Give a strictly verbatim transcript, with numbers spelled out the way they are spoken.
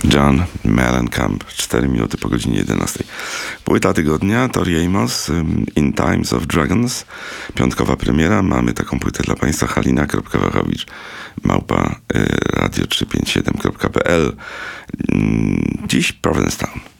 John Mellencamp, cztery minuty po godzinie jedenastej. Płyta tygodnia, Tori Amos, In Times of Dragons. Piątkowa premiera. Mamy taką płytę dla Państwa. halina kropka wachowicz małpa radio trzysta pięćdziesiąt siedem kropka p l. Dziś Provincetown.